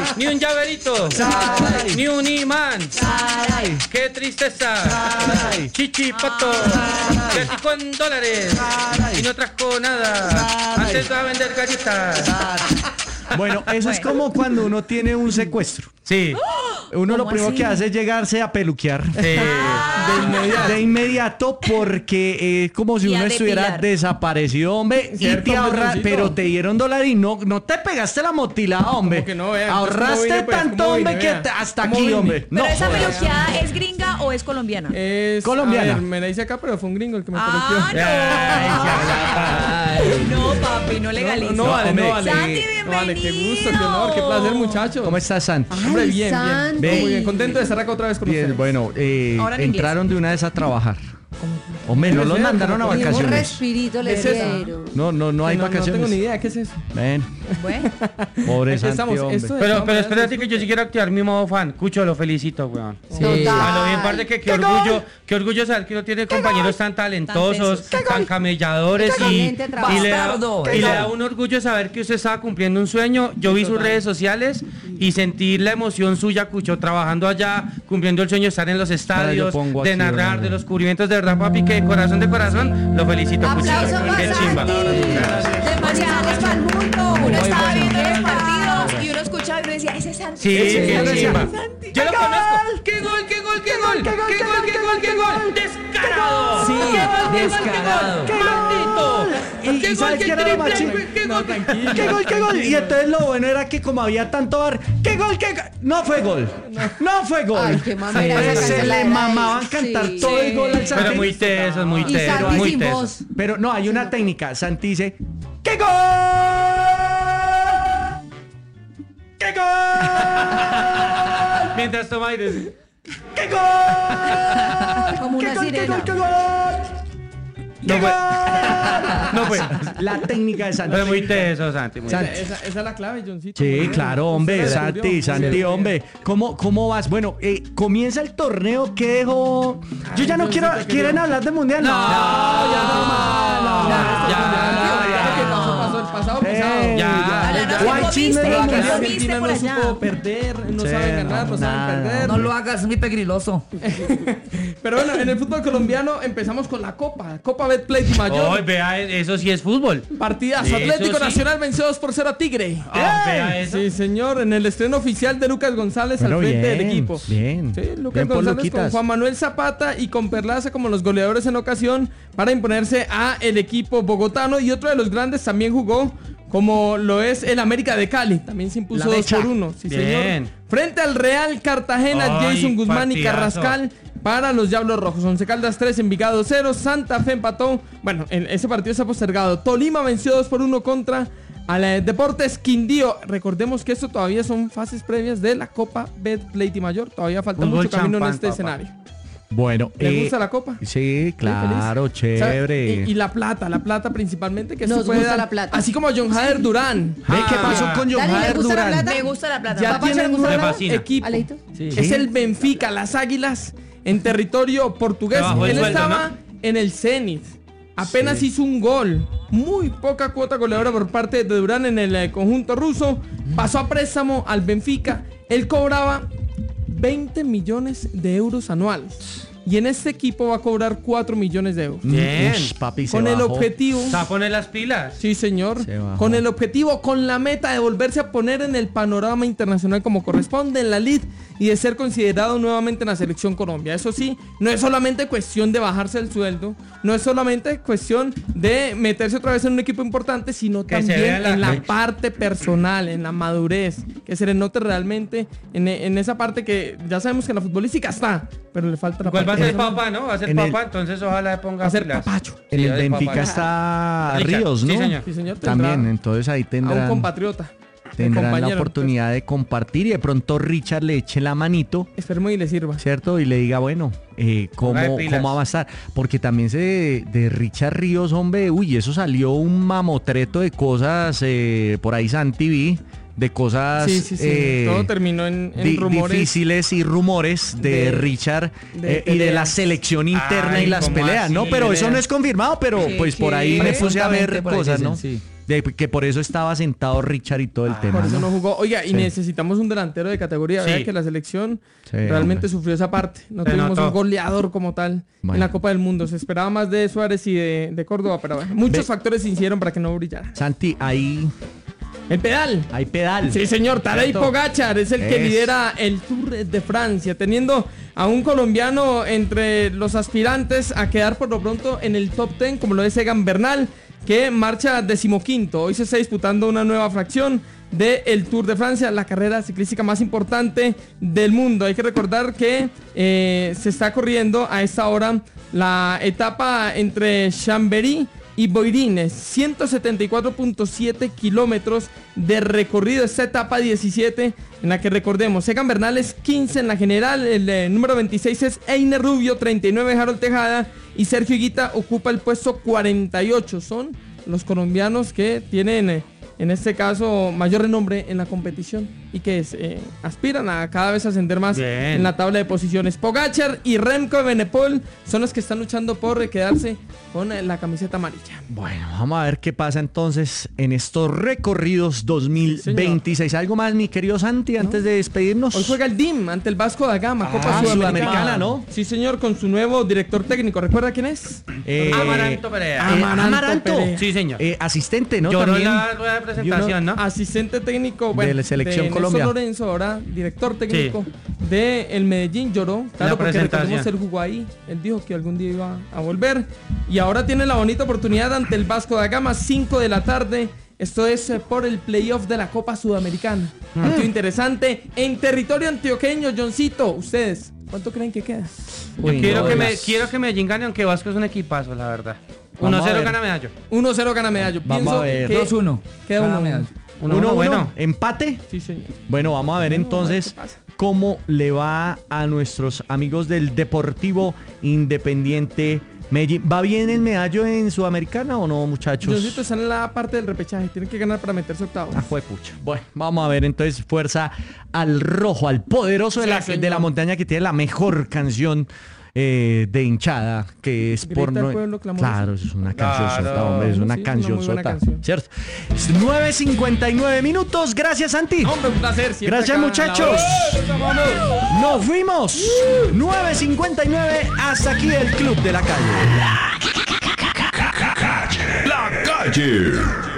Ni un llaverito. Ni un imán. ¡Qué tristeza! Chichipato. Que así con dólares. Y no trajo nada. Antes va a vender galletas. Bueno, eso es como cuando uno tiene un secuestro. Sí. Uno lo primero que hace es llegarse a peluquear. De inmediato porque es como si uno estuviera desaparecido, hombre. Y te pero te dieron dólar y no te pegaste la motilada, hombre. Que no, ahorraste tanto, hombre, que hasta aquí, hombre. ¿Pero esa peluqueada es gringa o es colombiana? Es colombiana. A ver, me la hice acá, pero fue un gringo el que me peluqueó. No, papi, no legalizo. No vale. Santi, bienvenido. No vale, qué gusto, qué honor, qué placer, muchachos. ¿Cómo estás, Santi? Hombre, bien. Bien. Muy bien, contento de estar acá otra vez con ustedes. Bueno, entraron de una vez a trabajar. Hombre, no los mandaron a Un vacaciones. respirito le dieron. No hay vacaciones. No tengo ni idea, ¿qué es eso? Ven. Bueno. Pobre Aquí Santi, estamos. hombre. Esto de- Pero espérate que yo sí quiero activar mi modo fan. Cucho, lo felicito, weón. Sí. A lo bien parte que qué orgullo saber que uno tiene compañeros tan talentosos, tan camelladores y le da un orgullo saber que usted estaba cumpliendo un sueño. Yo vi sus redes sociales y sentí la emoción suya, Cucho, trabajando allá, cumpliendo el sueño de estar en los estadios, de narrar, de los cubrimientos, de verdad, papi, que de corazón, lo felicito, Cucho. Aplauso para Qué chimba. Demasiados para el mundo. Uno estaba viendo el partido y uno escuchaba y uno decía, ese es Santi. Sí, qué chimba. Yo lo conozco. ¡Qué gol! ¡Descarado! Sí, descarado. ¡Maldito! ¿Y sabes qué era lo más chido? ¿Qué gol? Y entonces lo bueno era que como había tanto bar, ¿qué gol? No fue gol. Ay, qué mamera esa Se canción, la le era mamaban él. cantar Sí. todo el gol al Santi. Pero muy tesos, muy Y tesos, Santi muy sin tesos. voz. Pero no, hay una técnica. Santi dice, ¡qué gol! ¡Qué gol! Mientras toma aire. ¡Qué gol! Como una sirena. ¡Qué gol! No fue. La técnica de Santi. Pero muy teso, Santi. Muy Santi. teso. Esa es la clave, Johncito. Sí, Muy bien. claro, hombre, Usted la Santi, descubrió. hombre. ¿Cómo vas? Bueno, comienza el torneo. ¿Qué dejó? Yo ya no quiero. ¿Quieren hablar del mundial? No, Pasó el pasado pisado. Ya. Guay, chisme del mundial. Argentina no supo perder, no saben ganar, no saben perder. No lo hagas, es muy pegriloso. Pero bueno, en el fútbol colombiano empezamos con la Copa Betplay Di Mayor. Ay, vea, eso sí es fútbol. Partidazo. Eso Atlético sí. Nacional venció 2-0 a Tigre. Vea eso. Sí, señor, en el estreno oficial de Lucas González al frente del equipo. Bien. Sí, Lucas Bien por González Luquitas. con Juan Manuel Zapata y con Perlaza como los goleadores en ocasión para imponerse a el equipo bogotano. Y otro de los grandes también jugó, como lo es el América de Cali. También se impuso La 2-1. Sí, Bien. señor. Frente al Real Cartagena, Ay, Jason Guzmán y partidazo. Carrascal para los Diablos Rojos. Once Caldas 3, Envigado 0, Santa Fe empató. Bueno, ese partido se ha postergado. Tolima venció 2-1 contra al Deportes Quindío. Recordemos que esto todavía son fases previas de la Copa Betplay Di Mayor. Todavía falta Fútbol mucho camino en champán, este papá. escenario. Bueno, ¿Le gusta la Copa? Sí, claro, ¿Feliz? chévere. Y la plata principalmente, que Nos se puede gusta dar, la plata. así como a John Jader Durán. Ve, ¿qué pasó con John Dale, ¿le Jader gusta la Durán? plata? Me gusta la plata. Ya Papá, ¿se le tienen gusta un la nuevo fascina. equipo. Aleito. Es el Benfica, las Águilas, en territorio portugués. Trabajó el Él sueldo, estaba ¿no? en el Zenit. Apenas hizo un gol. Muy poca cuota goleadora por parte de Durán en el conjunto ruso. Pasó a préstamo al Benfica. Él cobraba 20 millones de euros anuales. Y en este equipo va a cobrar 4 millones de euros. Bien. Ush, papi, se Con el bajó. objetivo... ¿Se va a poner las pilas? Sí, señor. Se bajó. Con el objetivo, con la meta de volverse a poner en el panorama internacional como corresponde en la LID y de ser considerado nuevamente en la selección Colombia. Eso sí, no es solamente cuestión de bajarse el sueldo, no es solamente cuestión de meterse otra vez en un equipo importante, sino Que se también vea en la- la parte personal, en la madurez, que se le note realmente en esa parte que ya sabemos que en la futbolística está, pero le falta la ¿Cuál va a parte ser personal. papá, no? Va a ser En el- papá, entonces ojalá le ponga Va a ser pilas. papacho. En Sí, el va a ser Benfica papá. está Richard, Ríos, ¿no? sí, señor. Sí, señor. También, tendrá entonces ahí a un tendrán compatriota. la compañero. oportunidad de compartir y de pronto Richard le eche la manito, Esperemos y le sirva. ¿cierto? Y le diga, bueno, Ponga de pilas. ¿cómo va a estar? Porque también de Richard Ríos, hombre, uy, eso salió un mamotreto de cosas, por ahí Santi vi, de cosas Sí. Todo terminó en rumores. difíciles y rumores de Richard y de peleas. la selección interna Ay, y las ¿cómo peleas, así? ¿no? Pero eso no es confirmado, pero Sí, pues por ahí me puse a ver Presuntamente, por ahí cosas, dicen, ¿no? sí. de que por eso estaba sentado Richard y todo el tema. Por eso no jugó. Oiga, y Sí. necesitamos un delantero de categoría. Sí. Vea que la selección Sí, realmente hombre. sufrió esa parte. No Se tuvimos notó. un goleador como tal Bueno. en la Copa del Mundo. Se esperaba más de Suárez y de Córdoba, pero bueno, muchos factores incidieron para que no brillara. Santi, ahí El pedal. hay pedal. Sí, señor, Tadej ¿Cierto? Pogačar es el que Es. lidera el Tour de Francia, teniendo a un colombiano entre los aspirantes a quedar por lo pronto en el top 10, como lo es Egan Bernal, que marcha 15º. Hoy se está disputando una nueva fracción del Tour de Francia, la carrera ciclística más importante del mundo. Hay que recordar que se está corriendo a esta hora la etapa entre Chambéry y Boirines, 174.7 kilómetros de recorrido, esta etapa 17 en la que recordemos, Egan Bernal es 15 en la general, el número 26 es Einer Rubio, 39 Harold Tejada y Sergio Higuita ocupa el puesto 48, son los colombianos que tienen en este caso mayor renombre en la competición y que aspiran a cada vez ascender más Bien. en la tabla de posiciones. Pogačar y Remco Evenepoel son los que están luchando por quedarse con la camiseta amarilla. Bueno, vamos a ver qué pasa entonces en estos recorridos 2026. ¿Algo más, mi querido Santi, antes de despedirnos? Hoy juega el DIM ante el Vasco da Gama, Copa Sudamericana, ¿no? Sí, señor, con su nuevo director técnico. ¿Recuerda quién es? Amaranto Perea. Amaranto Perea. Sí, señor. Asistente, ¿no? Lloró en También. la rueda de presentación, ¿no? Asistente técnico, De la selección Nelson Colombia. Lorenzo, ahora director técnico de el Medellín, lloró. Claro, porque presentación. recordemos, él jugó ahí. Él dijo que algún día iba a volver. Y ahora tiene la bonita oportunidad ante el Vasco da Gama, 5 de la tarde. Esto es por el playoff de la Copa Sudamericana. Partido interesante en territorio antioqueño, Johncito. Ustedes, ¿cuánto creen que queda? Yo quiero no, que Medellín gane, aunque Vasco es un equipazo, la verdad. Vamos a 1-0 ver. gana Medallo. 1-0 gana Medallo. Vamos a ver. que 2-1. queda Cada 1-1. medalla. 1-1, bueno. ¿Empate? Sí, señor. Bueno, vamos a ver entonces ¿qué pasa? cómo le va a nuestros amigos del Deportivo Independiente Medellín. ¿Va bien el Medallo en Sudamericana o no, muchachos? Johncito está en la parte del repechaje. Tienen que ganar para meterse octavos. Ah, juepucha. Bueno, vamos a ver entonces fuerza al rojo, al poderoso Sí, señor. de la montaña que tiene la mejor canción de hinchada, que es Grita por el pueblo clamoroso. Claro, eso es una canción Claro. sota, hombre, es una Sí, canción una muy buena sota, canción. ¿cierto? 9:59 minutos, gracias Santi. Hombre, un placer. siempre Gracias, acá a la muchachos. hora. ¡Vamos! Nos fuimos. 9:59, hasta aquí el Club de la Calle. La calle.